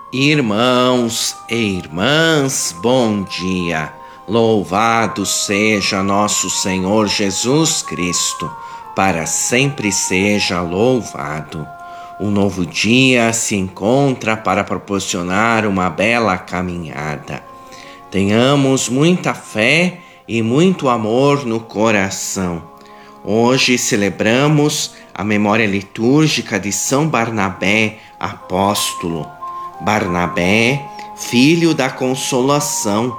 Irmãos e irmãs, bom dia. Louvado seja nosso Senhor Jesus Cristo, para sempre seja louvado. Um novo dia se encontra para proporcionar uma bela caminhada. Tenhamos muita fé e muito amor no coração. Hoje celebramos a memória litúrgica de São Barnabé, apóstolo. Barnabé, filho da consolação,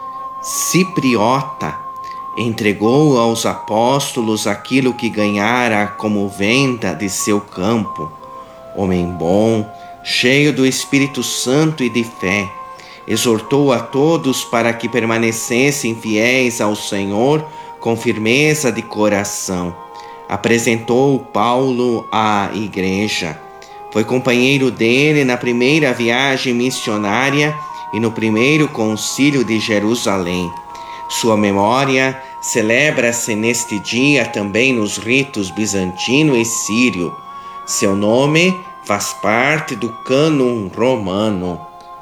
cipriota, entregou aos apóstolos aquilo que ganhara como venda de seu campo. Homem bom, cheio do Espírito Santo e de fé, exortou a todos para que permanecessem fiéis ao Senhor com firmeza de coração. Apresentou Paulo à igreja. Foi companheiro dele na primeira viagem missionária e no primeiro concílio de Jerusalém. Sua memória celebra-se neste dia também nos ritos bizantino e sírio. Seu nome faz parte do cânon romano.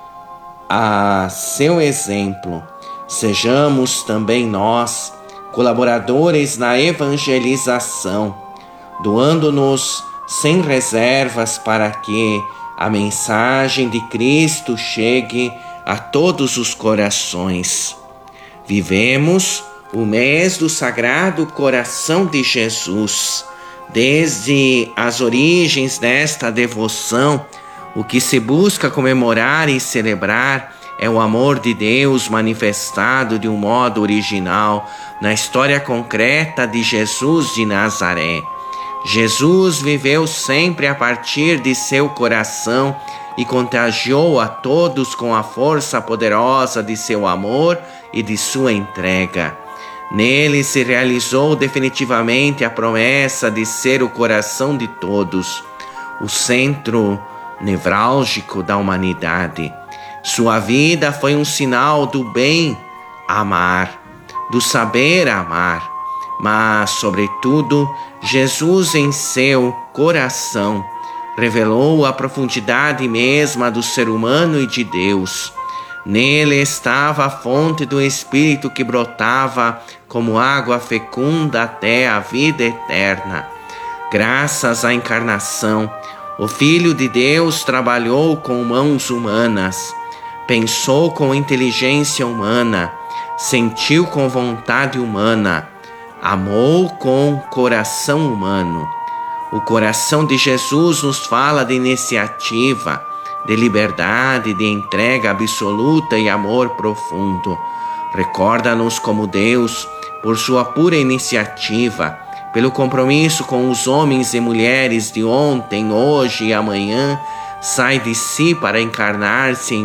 A seu exemplo, sejamos também nós colaboradores na evangelização, doando-nos sem reservas para que a mensagem de Cristo chegue a todos os corações. Vivemos o mês do Sagrado Coração de Jesus. Desde as origens desta devoção, o que se busca comemorar e celebrar é o amor de Deus manifestado de um modo original na história concreta de Jesus de Nazaré. Jesus viveu sempre a partir de seu coração e contagiou a todos com a força poderosa de seu amor e de sua entrega. Nele se realizou definitivamente a promessa de ser o coração de todos, o centro nevrálgico da humanidade. Sua vida foi um sinal do bem amar, do saber amar, mas, sobretudo, Jesus em seu coração revelou a profundidade mesma do ser humano e de Deus. Nele estava a fonte do Espírito que brotava como água fecunda até a vida eterna. Graças à encarnação, o Filho de Deus trabalhou com mãos humanas, pensou com inteligência humana, sentiu com vontade humana, amou com coração humano. O coração de Jesus nos fala de iniciativa, de liberdade, de entrega absoluta e amor profundo. Recorda-nos como Deus, por sua pura iniciativa, pelo compromisso com os homens e mulheres de ontem, hoje e amanhã, sai de si para encarnar-se em